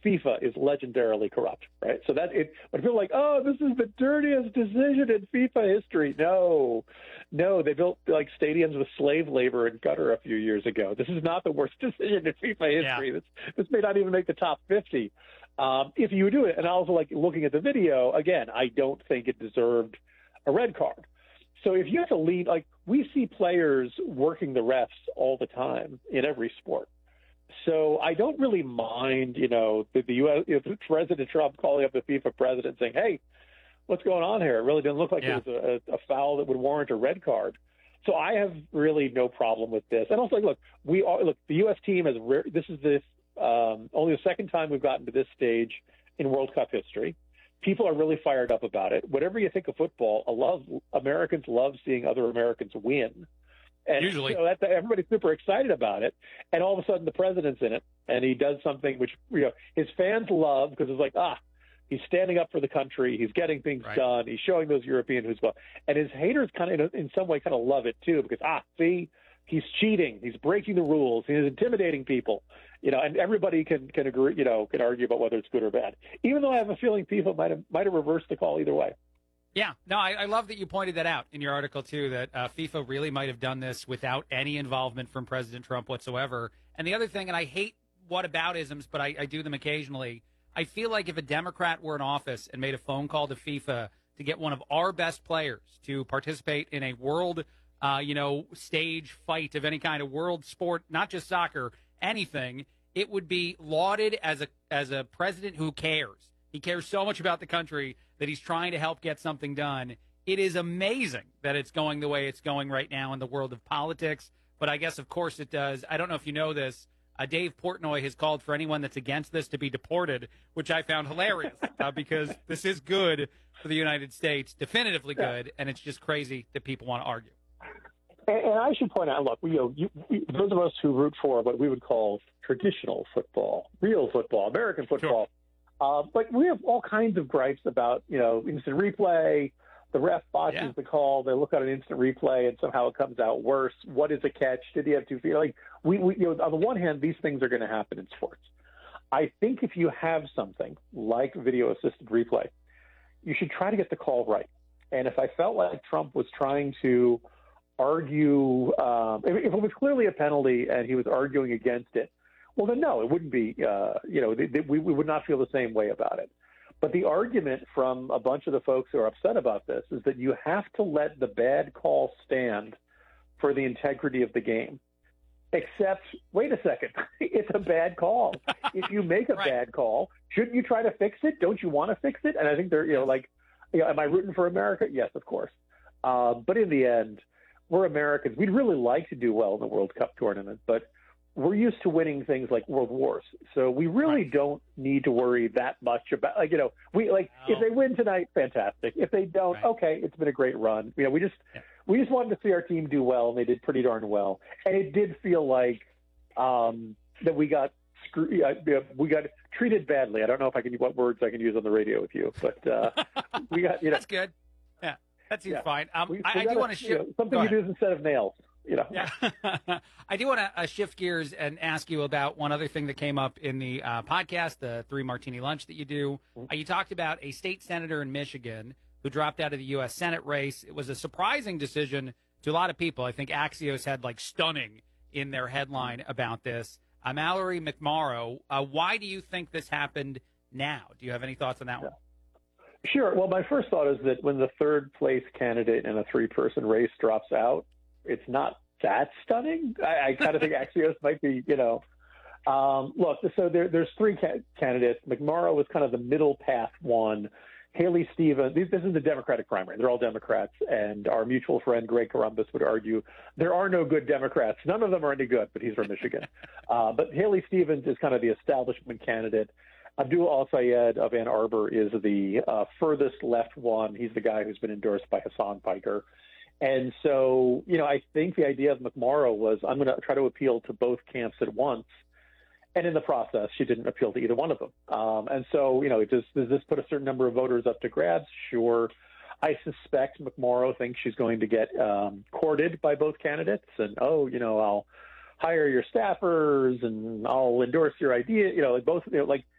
FIFA is legendarily corrupt, right? So that when people are like, oh, this is the dirtiest decision in FIFA history. No, they built like stadiums with slave labor in Qatar a few years ago. This is not the worst decision in FIFA history. Yeah. This may not even make the top 50. If you do it, and also like looking at the video again, I don't think it deserved a red card. So if you have to lead, like we see players working the refs all the time in every sport. So I don't really mind, the U.S. If President Trump calling up the FIFA president saying, "Hey, what's going on here?" It really didn't look like it was a foul that would warrant a red card. So I have really no problem with this. And also, look, the U.S. team has this is only the second time we've gotten to this stage in World Cup history. People are really fired up about it. Whatever you think of football, Americans love seeing other Americans win. And usually, everybody's super excited about it. And all of a sudden, the president's in it, and he does something which his fans love because it's like, he's standing up for the country, he's getting things done, he's showing those European who's well, and his haters kind of, in some way, kind of love it too because see, he's cheating, he's breaking the rules, he's intimidating people, and everybody can agree, can argue about whether it's good or bad. Even though I have a feeling people might have reversed the call either way. Yeah, no, I love that you pointed that out in your article, too, that FIFA really might have done this without any involvement from President Trump whatsoever. And the other thing, and I hate whataboutisms, but I do them occasionally, I feel like if a Democrat were in office and made a phone call to FIFA to get one of our best players to participate in a world, stage fight of any kind of world sport, not just soccer, anything, it would be lauded as a president who cares. He cares so much about the country that he's trying to help get something done. It is amazing that it's going the way it's going right now in the world of politics. But I guess, of course, it does. I don't know if you know this. Dave Portnoy has called for anyone that's against this to be deported, which I found hilarious because this is good for the United States, definitively good, and it's just crazy that people want to argue. And I should point out, look, those of us who root for what we would call traditional football, real football, American football, but we have all kinds of gripes about, instant replay. The ref botches the call. They look at an instant replay, and somehow it comes out worse. What is a catch? Did he have 2 feet? Like we on the one hand, these things are going to happen in sports. I think if you have something like video-assisted replay, you should try to get the call right. And if I felt like Trump was trying to argue, if it was clearly a penalty and he was arguing against it, well, then no, it wouldn't be, we would not feel the same way about it. But the argument from a bunch of the folks who are upset about this is that you have to let the bad call stand for the integrity of the game. Except, wait a second, it's a bad call. If you make a bad call, shouldn't you try to fix it? Don't you want to fix it? And I think they're, am I rooting for America? Yes, of course. But in the end, we're Americans. We'd really like to do well in the World Cup tournament, but we're used to winning things like world wars. So we really don't need to worry that much about, if they win tonight, fantastic. If they don't, okay, it's been a great run. We just wanted to see our team do well, and they did pretty darn well. And it did feel like that we got treated badly. I don't know what words I can use on the radio with you, but we got, That's good. Yeah, that seems fine. I do want to shift. Something you do instead of nails. Yeah. I do want to shift gears and ask you about one other thing that came up in the podcast, the 3 Martini Lunch that you do. You talked about a state senator in Michigan who dropped out of the U.S. Senate race. It was a surprising decision to a lot of people. I think Axios had stunning in their headline about this. Mallory McMorrow, why do you think this happened now? Do you have any thoughts on that one? Sure. Well, my first thought is that when the third place candidate in a 3-person race drops out, it's not that stunning. I kind of think Axios might be, look, so there's 3 candidates. McMorrow was kind of the middle path one. Haley Stevens, this is the Democratic primary. They're all Democrats. And our mutual friend, Greg Columbus, would argue there are no good Democrats. None of them are any good, but he's from Michigan. But Haley Stevens is kind of the establishment candidate. Abdul Al-Sayed of Ann Arbor is the furthest left one. He's the guy who's been endorsed by Hassan Piker. And so, I think the idea of McMorrow was I'm going to try to appeal to both camps at once. And in the process, she didn't appeal to either one of them. And so, does this put a certain number of voters up to grabs? Sure. I suspect McMorrow thinks she's going to get courted by both candidates. And, I'll hire your staffers and I'll endorse your idea.